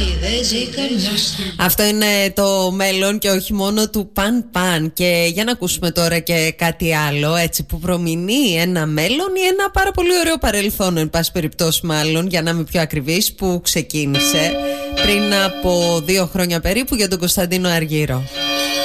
Αυτό είναι το μέλλον και όχι μόνο του παν. Και για να ακούσουμε τώρα και κάτι άλλο, έτσι, που προμηνύει ένα μέλλον ή ένα πάρα πολύ ωραίο παρελθόν, εν πάση περιπτώσει, μάλλον, για να είμαι πιο ακριβής, που ξεκίνησε πριν από 2 χρόνια περίπου για τον Κωνσταντίνο Αργύρο.